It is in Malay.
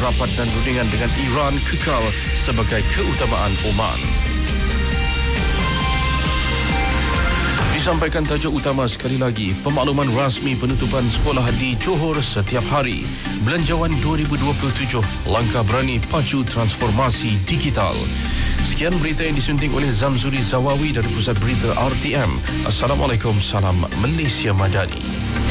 rapat dan rundingan dengan Iran kekal sebagai keutamaan Oman. Disampaikan tajuk utama sekali lagi, pemakluman rasmi penutupan sekolah di Johor setiap hari. Belanjawan 2027, langkah berani pacu transformasi digital. Sekian berita yang disunting oleh Zamzuri Zawawi dari Pusat Berita RTM. Assalamualaikum, salam Malaysia Madani.